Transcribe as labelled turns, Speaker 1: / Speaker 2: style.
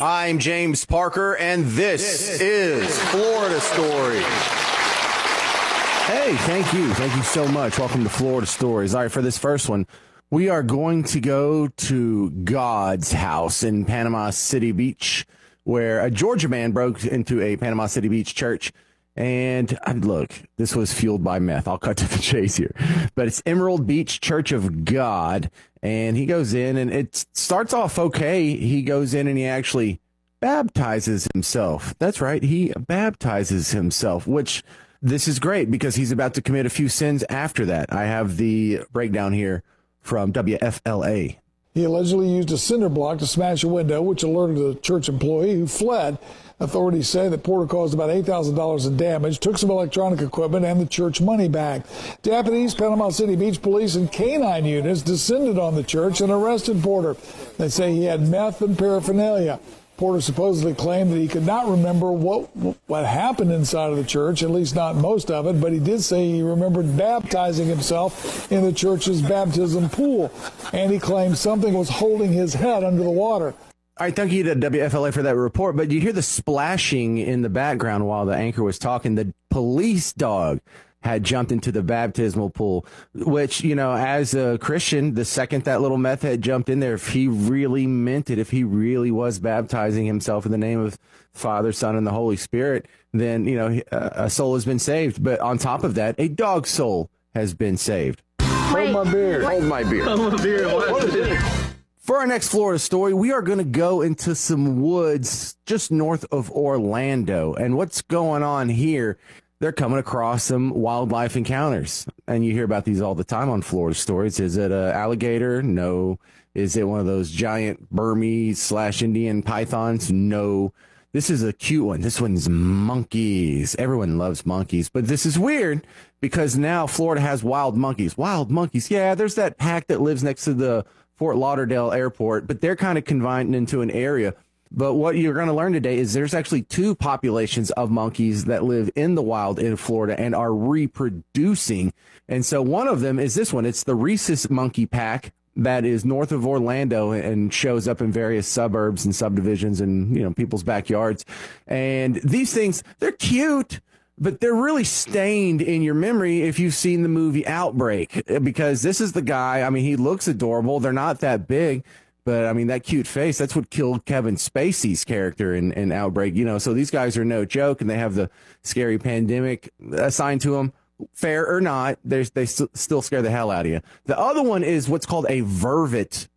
Speaker 1: I'm James Parker, and this is Florida Stories. Hey, thank you. Thank you so much. Welcome to Florida Stories. All right, for this first one, we are going to go to God's house in Panama City Beach, where a Georgia man broke into a Panama City Beach church. And look, this was fueled by meth. I'll cut to the chase here. But it's Emerald Beach Church of God. And he goes in, and it starts off okay. He goes in and he actually baptizes himself. That's right. He baptizes himself, which this is great because he's about to commit a few sins after that. I have the breakdown here from WFLA.
Speaker 2: He allegedly used a cinder block to smash a window, which alerted a church employee who fled. Authorities say that Porter caused about $8,000 in damage, took some electronic equipment and the church money back. Deputies, Panama City Beach Police, and canine units descended on the church and arrested Porter. They say he had meth and paraphernalia. Porter supposedly claimed that he could not remember what happened inside of the church, at least not most of it, but he did say he remembered baptizing himself in the church's baptism pool, and he claimed something was holding his head under the water.
Speaker 1: All right, thank you to WFLA for that report, but you hear the splashing in the background while the anchor was talking. The police dog had jumped into the baptismal pool, which, you know, as a Christian, the second that little meth head jumped in there, if he really meant it, if he really was baptizing himself in the name of Father, Son, and the Holy Spirit, then, you know, a soul has been saved. But on top of that, a dog soul has been saved.
Speaker 2: Hold my beer.
Speaker 1: Hold my beer.
Speaker 3: Hold my beer. What is it?
Speaker 1: For our next Florida story, we are going to go into some woods just north of Orlando. And what's going on here? They're coming across some wildlife encounters. And you hear about these all the time on Florida Stories. Is it an alligator? No. Is it one of those giant Burmese/Indian pythons? No. This is a cute one. This one's monkeys. Everyone loves monkeys. But this is weird because now Florida has wild monkeys. Wild monkeys. Yeah, there's that pack that lives next to the Fort Lauderdale airport, but they're kind of confined into an area. But what you're going to learn today is there's actually two populations of monkeys that live in the wild in Florida and are reproducing. And so one of them is this one. It's the rhesus monkey pack that is north of Orlando and shows up in various suburbs and subdivisions and, you know, people's backyards. And these things, they're cute, but they're really stained in your memory if you've seen the movie Outbreak, because this is the guy. I mean, he looks adorable. They're not that big. But, I mean, that cute face, that's what killed Kevin Spacey's character in Outbreak. You know, so these guys are no joke, and they have the scary pandemic assigned to them. Fair or not, they still scare the hell out of you. The other one is what's called a vervet